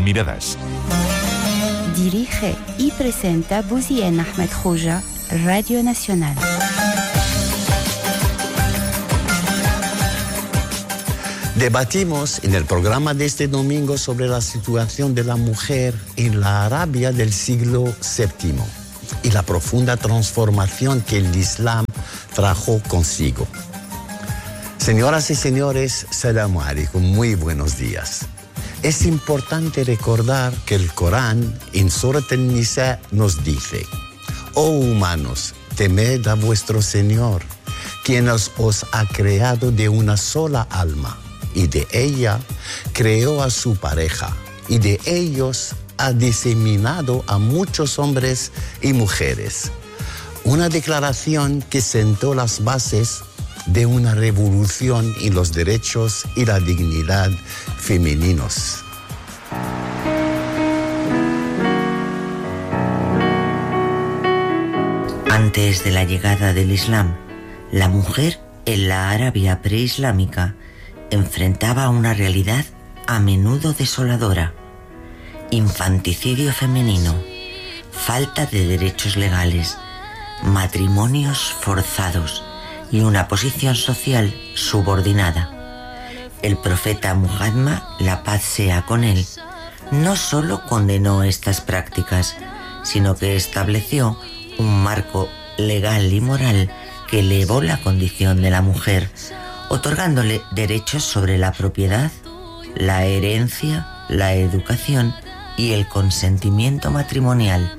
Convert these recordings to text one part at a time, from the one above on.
Miradas. Dirige y presenta Bouzien Ahmed Khouja, Radio Nacional. Debatimos en el programa de este domingo sobre la situación de la mujer en la Arabia del siglo VII y la profunda transformación que el Islam trajo consigo. Señoras y señores, Salamu alaikum, muy buenos días. Es importante recordar que el Corán en Surat An-Nisa nos dice: «Oh humanos, temed a vuestro Señor, quien os ha creado de una sola alma, y de ella creó a su pareja, y de ellos ha diseminado a muchos hombres y mujeres». Una declaración que sentó las bases de una revolución en los derechos y la dignidad femeninos. Antes de la llegada del Islam, la mujer en la Arabia preislámica enfrentaba una realidad a menudo desoladora: infanticidio femenino, falta de derechos legales, matrimonios forzados y una posición social subordinada. El profeta Muhammad, la paz sea con él, no solo condenó estas prácticas, sino que estableció un marco legal y moral que elevó la condición de la mujer, otorgándole derechos sobre la propiedad, la herencia, la educación y el consentimiento matrimonial.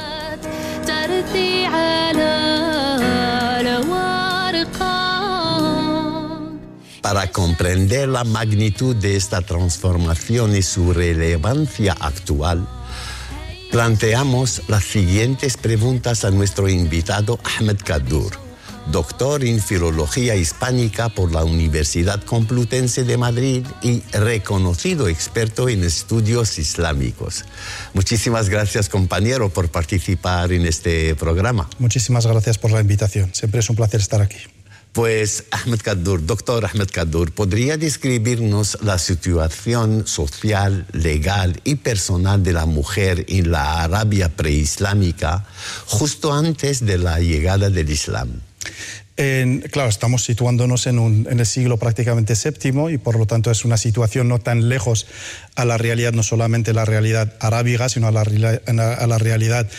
Para comprender la magnitud de esta transformación y su relevancia actual, planteamos las siguientes preguntas a nuestro invitado Ahmed Kaddour, doctor en Filología Hispánica por la Universidad Complutense de Madrid y reconocido experto en estudios islámicos. Muchísimas gracias, compañero, por participar en este programa. Muchísimas gracias por la invitación. Siempre es un placer estar aquí. Pues Ahmed Kaddour, doctor Ahmed Kaddour, ¿podría describirnos la situación social, legal y personal de la mujer en la Arabia preislámica justo antes de la llegada del Islam? Claro, estamos situándonos en el siglo prácticamente VII y por lo tanto es una situación no tan lejos a la realidad, no solamente la realidad arábiga, sino a la realidad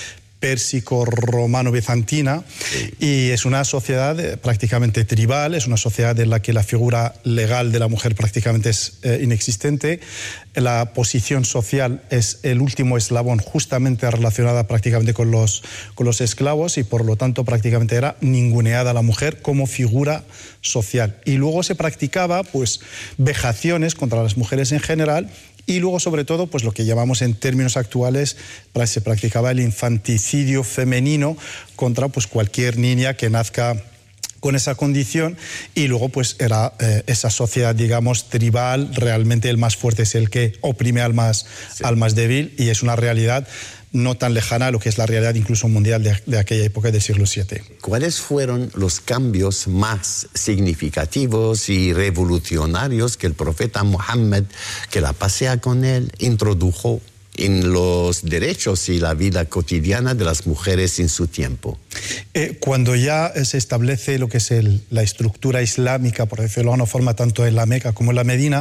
pérsico-romano-bizantina. Sí. Y es una sociedad prácticamente tribal, es una sociedad en la que la figura legal de la mujer prácticamente es inexistente. La posición social es el último eslabón justamente relacionada prácticamente con los esclavos y por lo tanto prácticamente era ninguneada la mujer como figura social. Y luego se practicaba pues vejaciones contra las mujeres en general. Y luego, sobre todo, pues lo que llamamos en términos actuales, se practicaba el infanticidio femenino contra pues cualquier niña que nazca con esa condición, y luego pues era esa sociedad, digamos, tribal. Realmente el más fuerte es el que oprime al más débil, y es una realidad no tan lejana a lo que es la realidad incluso mundial de aquella época del siglo VII. ¿Cuáles fueron los cambios más significativos y revolucionarios que el profeta Muhammad, que la paz sea con él, introdujo en los derechos y la vida cotidiana de las mujeres en su tiempo? Cuando ya se establece lo que es la estructura islámica, por decirlo de una forma, tanto en la Meca como en la Medina,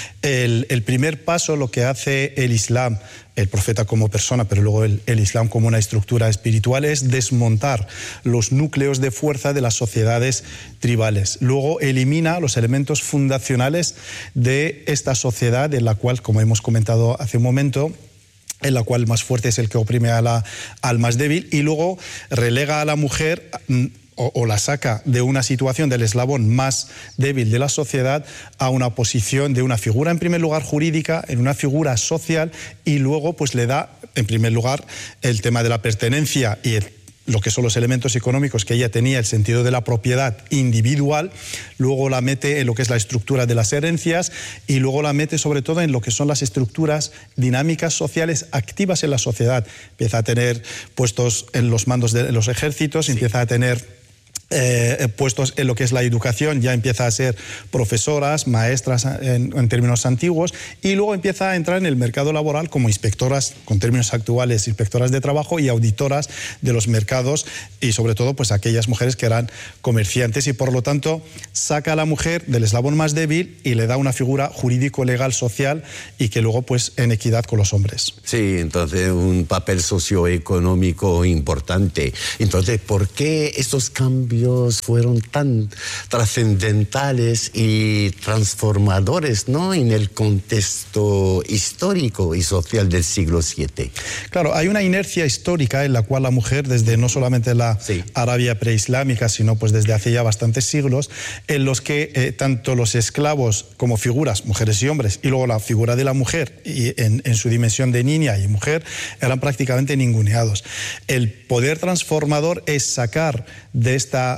el primer paso, lo que hace el Islam, el profeta como persona, pero luego el Islam como una estructura espiritual, es desmontar los núcleos de fuerza de las sociedades tribales. Luego elimina los elementos fundacionales de esta sociedad, en la cual, como hemos comentado hace un momento, en la cual el más fuerte es el que oprime al más débil, y luego relega a la mujer o la saca de una situación del eslabón más débil de la sociedad a una posición de una figura, en primer lugar jurídica, en una figura social, y luego pues le da, en primer lugar, el tema de la pertenencia y lo que son los elementos económicos que ella tenía, el sentido de la propiedad individual. Luego la mete en lo que es la estructura de las herencias, y luego la mete sobre todo en lo que son las estructuras dinámicas sociales activas en la sociedad. Empieza a tener puestos en los mandos de los ejércitos, empieza a tener puestos en lo que es la educación, ya empieza a ser profesoras, maestras en términos antiguos, y luego empieza a entrar en el mercado laboral como inspectoras, con términos actuales, inspectoras de trabajo y auditoras de los mercados, y sobre todo pues aquellas mujeres que eran comerciantes, y por lo tanto saca a la mujer del eslabón más débil y le da una figura jurídico-legal social, y que luego pues en equidad con los hombres. Sí, entonces un papel socioeconómico importante. Entonces, ¿por qué estos cambios fueron tan trascendentales y transformadores, ¿no?, en el contexto histórico y social del siglo VII? Claro, hay una inercia histórica en la cual la mujer, desde no solamente la Arabia preislámica, sino pues desde hace ya bastantes siglos, en los que tanto los esclavos como figuras, mujeres y hombres, y luego la figura de la mujer y en su dimensión de niña y mujer, eran prácticamente ninguneados. El poder transformador es sacar de esta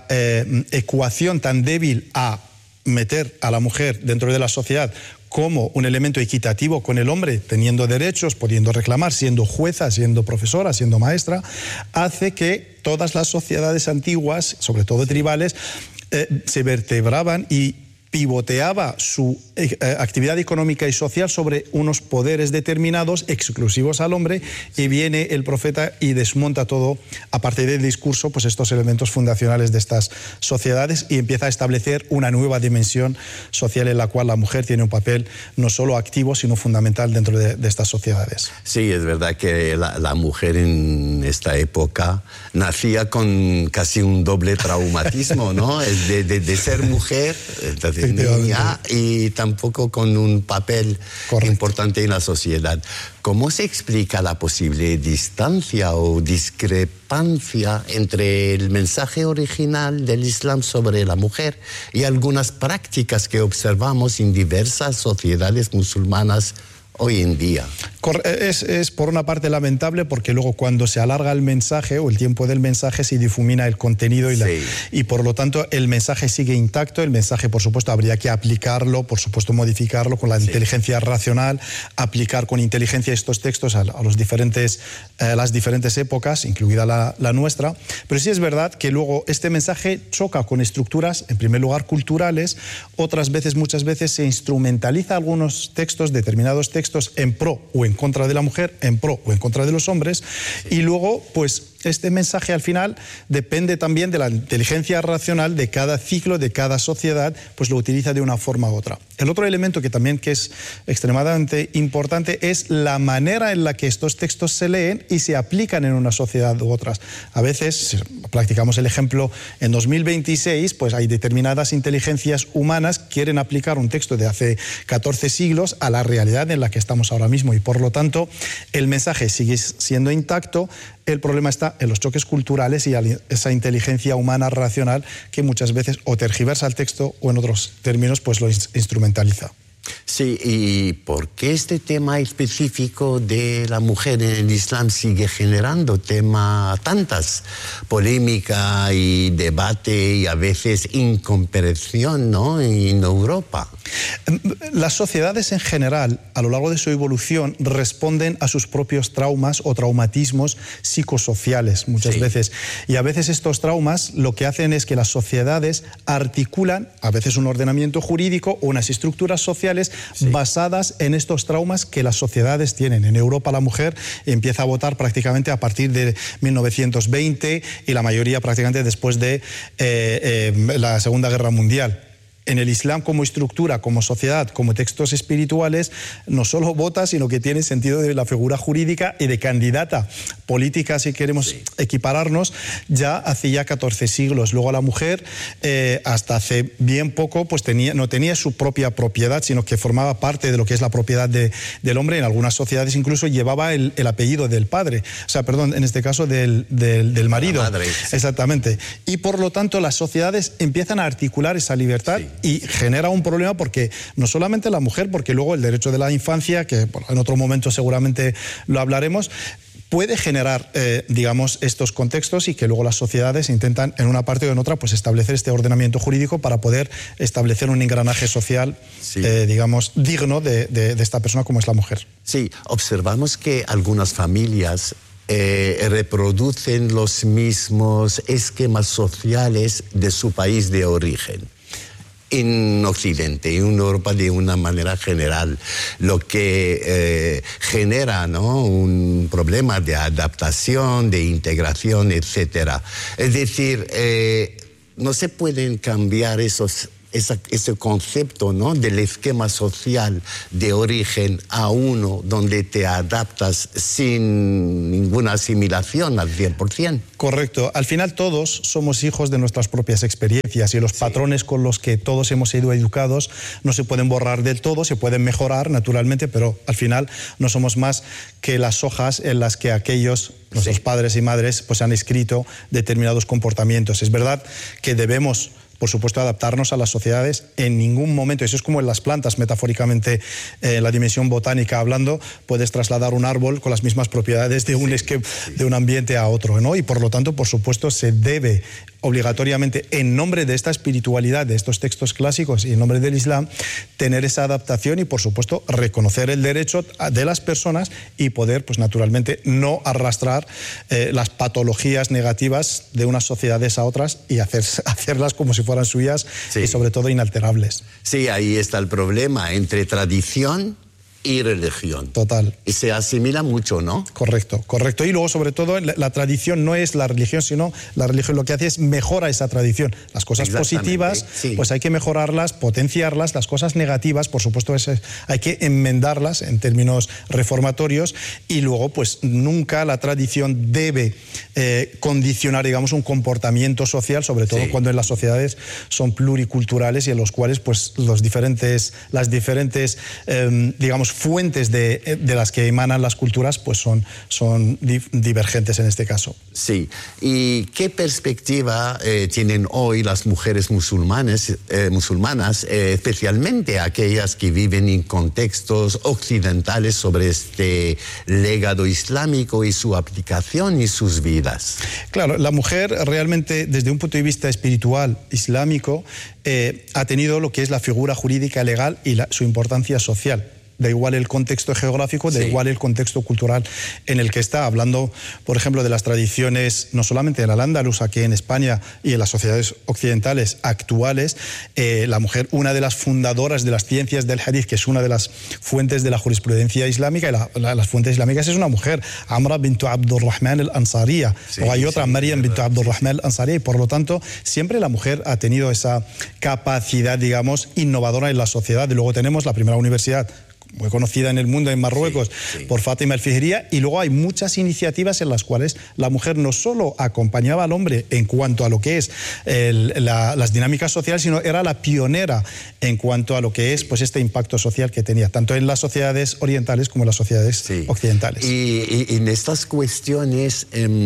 ecuación tan débil a meter a la mujer dentro de la sociedad como un elemento equitativo con el hombre, teniendo derechos, pudiendo reclamar, siendo jueza, siendo profesora, siendo maestra, hace que todas las sociedades antiguas, sobre todo tribales, se vertebraban y pivoteaba su actividad económica y social sobre unos poderes determinados exclusivos al hombre, y viene el profeta y desmonta todo a partir del discurso, pues estos elementos fundacionales de estas sociedades, y empieza a establecer una nueva dimensión social en la cual la mujer tiene un papel no solo activo sino fundamental dentro de estas sociedades. Sí, es verdad que la mujer en esta época nacía con casi un doble traumatismo, ¿no? de ser mujer, entonces niña, y tampoco con un papel importante en la sociedad. ¿Cómo se explica la posible distancia o discrepancia entre el mensaje original del Islam sobre la mujer y algunas prácticas que observamos en diversas sociedades musulmanas hoy en día? Es por una parte lamentable, porque luego cuando se alarga el mensaje o el tiempo del mensaje se difumina el contenido y por lo tanto el mensaje sigue intacto. El mensaje, por supuesto, habría que aplicarlo, por supuesto modificarlo con la inteligencia racional, aplicar con inteligencia estos textos a las diferentes épocas, incluida la nuestra. Pero sí es verdad que luego este mensaje choca con estructuras, en primer lugar culturales, muchas veces se instrumentaliza algunos textos, determinados textos, en pro o en contra de la mujer, en pro o en contra de los hombres, y luego pues este mensaje al final depende también de la inteligencia racional de cada ciclo, de cada sociedad, pues lo utiliza de una forma u otra. El otro elemento que es extremadamente importante es la manera en la que estos textos se leen y se aplican en una sociedad u otras. A veces, si practicamos el ejemplo, en 2026, pues hay determinadas inteligencias humanas que quieren aplicar un texto de hace 14 siglos a la realidad en la que estamos ahora mismo, y por lo tanto el mensaje sigue siendo intacto. El problema está en los choques culturales y esa inteligencia humana racional que muchas veces o tergiversa el texto o en otros términos pues lo instrumentaliza. Sí, ¿y por qué este tema específico de la mujer en el Islam sigue generando tantas polémica y debate y a veces incomprensión, ¿no?, en Europa? Las sociedades en general, a lo largo de su evolución, responden a sus propios traumas o traumatismos psicosociales muchas veces. Y a veces estos traumas lo que hacen es que las sociedades articulan a veces un ordenamiento jurídico o unas estructuras sociales basadas en estos traumas que las sociedades tienen. En Europa la mujer empieza a votar prácticamente a partir de 1920 y la mayoría prácticamente después de la Segunda Guerra Mundial. En el Islam, como estructura, como sociedad, como textos espirituales, no solo vota, sino que tiene sentido de la figura jurídica y de candidata política, si queremos equipararnos, ya hace ya 14 siglos. Luego la mujer, hasta hace bien poco, pues no tenía su propia propiedad, sino que formaba parte de lo que es la propiedad del hombre. En algunas sociedades incluso llevaba el apellido del padre, en este caso del marido. La madre, exactamente. Y por lo tanto las sociedades empiezan a articular esa libertad. Y genera un problema porque no solamente la mujer, porque luego el derecho de la infancia, que en otro momento seguramente lo hablaremos, puede generar, estos contextos, y que luego las sociedades intentan en una parte o en otra pues establecer este ordenamiento jurídico para poder establecer un engranaje social, digno de esta persona como es la mujer. Sí, observamos que algunas familias reproducen los mismos esquemas sociales de su país de origen. En Occidente, en Europa de una manera general, lo que genera, ¿no?, un problema de adaptación, de integración, etc. Es decir, no se pueden cambiar ese concepto, ¿no?, del esquema social de origen a uno donde te adaptas sin ninguna asimilación al 100%. Correcto. Al final todos somos hijos de nuestras propias experiencias y los patrones con los que todos hemos sido educados no se pueden borrar del todo, se pueden mejorar naturalmente, pero al final no somos más que las hojas en las que nuestros padres y madres, pues han escrito determinados comportamientos. Es verdad que debemos, por supuesto, adaptarnos a las sociedades. En ningún momento, eso es como en las plantas, metafóricamente, en la dimensión botánica hablando, puedes trasladar un árbol con las mismas propiedades de un ambiente a otro, ¿no? Y por lo tanto, por supuesto, se debe obligatoriamente, en nombre de esta espiritualidad, de estos textos clásicos y en nombre del Islam, tener esa adaptación y, por supuesto, reconocer el derecho de las personas y poder, pues naturalmente, no arrastrar las patologías negativas de unas sociedades a otras y hacerlas como si fueran suyas y, sobre todo, inalterables. Sí, ahí está el problema entre tradición y religión. Total. Y se asimila mucho, ¿no? Correcto, correcto. Y luego, sobre todo, la tradición no es la religión, sino la religión lo que hace es mejora esa tradición. Las cosas positivas, pues hay que mejorarlas, potenciarlas. Las cosas negativas, por supuesto, hay que enmendarlas en términos reformatorios. Y luego, pues nunca la tradición debe condicionar, digamos, un comportamiento social, sobre todo cuando en las sociedades son pluriculturales y en los cuales, pues, las diferentes digamos, fuentes de las que emanan las culturas, pues son divergentes en este caso. Sí. ¿Y qué perspectiva tienen hoy las mujeres musulmanas, especialmente aquellas que viven en contextos occidentales, sobre este legado islámico y su aplicación y sus vidas? Claro, la mujer realmente, desde un punto de vista espiritual islámico, ha tenido lo que es la figura jurídica legal y su importancia social. Da igual el contexto geográfico, da igual el contexto cultural en el que está. Hablando, por ejemplo, de las tradiciones, no solamente de la Al-Ándalus, aquí en España y en las sociedades occidentales actuales, la mujer, una de las fundadoras de las ciencias del hadith, que es una de las fuentes de la jurisprudencia islámica, y las fuentes islámicas, es una mujer, Amra bint Abdurrahman al-Ansariya, o hay otra, Maryam bint Abdurrahman al-Ansariya, y por lo tanto, siempre la mujer ha tenido esa capacidad, digamos, innovadora en la sociedad. Y luego tenemos la primera universidad muy conocida en el mundo, en Marruecos, por Fátima el-Fihriya, y luego hay muchas iniciativas en las cuales la mujer no solo acompañaba al hombre en cuanto a lo que es las dinámicas sociales, sino era la pionera en cuanto a lo que es, pues, este impacto social que tenía, tanto en las sociedades orientales como en las sociedades occidentales. Y en estas cuestiones,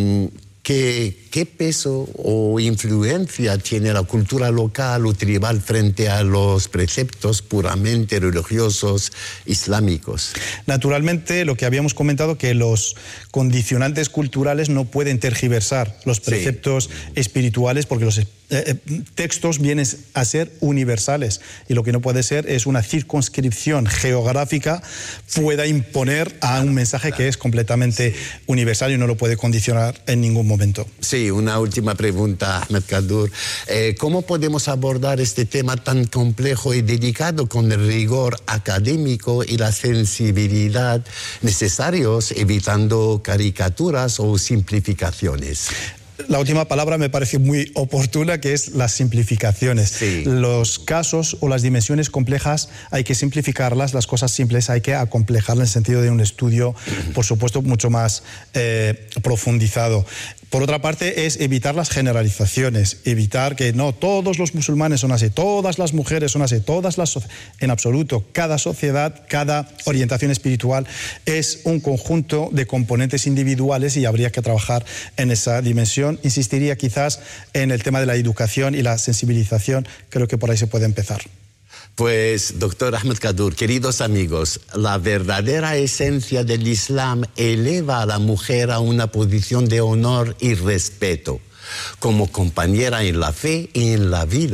¿qué peso o influencia tiene la cultura local o tribal frente a los preceptos puramente religiosos islámicos? Naturalmente, lo que habíamos comentado, que los condicionantes culturales no pueden tergiversar los preceptos espirituales, porque los textos vienen a ser universales, y lo que no puede ser es una circunscripción geográfica pueda imponer a un mensaje que es completamente universal y no lo puede condicionar en ningún momento. Sí, una última pregunta, Ahmed Kaddour. ¿Cómo podemos abordar este tema tan complejo y delicado con el rigor académico y la sensibilidad necesarios, evitando caricaturas o simplificaciones? La última palabra me parece muy oportuna, que es las simplificaciones. Los casos o las dimensiones complejas hay que simplificarlas, las cosas simples hay que acomplejarlas en el sentido de un estudio, por supuesto, mucho más profundizado. Por otra parte, es evitar las generalizaciones, evitar que no todos los musulmanes son así, todas las mujeres son así, en absoluto. Cada sociedad, cada orientación espiritual es un conjunto de componentes individuales y habría que trabajar en esa dimensión. Insistiría quizás en el tema de la educación y la sensibilización, creo que por ahí se puede empezar. Pues, doctor Ahmed Kaddour, queridos amigos, la verdadera esencia del Islam eleva a la mujer a una posición de honor y respeto, como compañera en la fe y en la vida.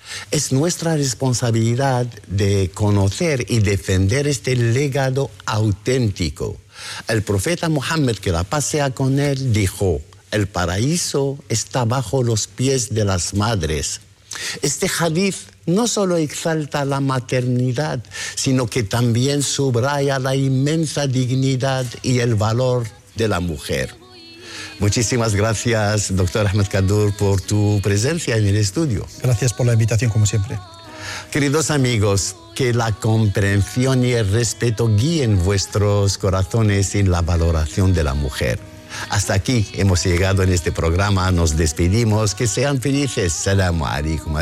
Es nuestra responsabilidad de conocer y defender este legado auténtico. El profeta Muhammad, que la paz sea con él, dijo: el paraíso está bajo los pies de las madres. Este hadith no solo exalta la maternidad, sino que también subraya la inmensa dignidad y el valor de la mujer. Muchísimas gracias, doctor Ahmed Kaddour, por tu presencia en el estudio. Gracias por la invitación, como siempre. Queridos amigos, que la comprensión y el respeto guíen vuestros corazones en la valoración de la mujer. Hasta aquí hemos llegado en este programa. Nos despedimos. Que sean felices. Salamu alaikum.